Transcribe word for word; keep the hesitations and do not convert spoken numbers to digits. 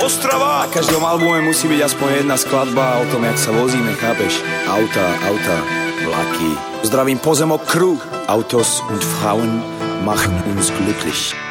Ostrava. Na každom albume musí byť aspoň jedna skladba o tom, jak sa vozíme, chápeš? Auta, auta, vlaky. Zdravím pozemok crew. Autos und Frauen machen uns glücklich.